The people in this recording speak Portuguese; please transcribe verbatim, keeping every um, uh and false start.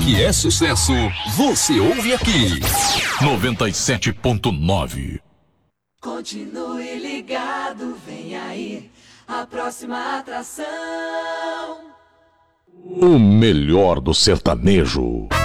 que é sucesso, você ouve aqui. noventa e sete ponto nove. Continue ligado, vem aí a próxima atração. O melhor do sertanejo.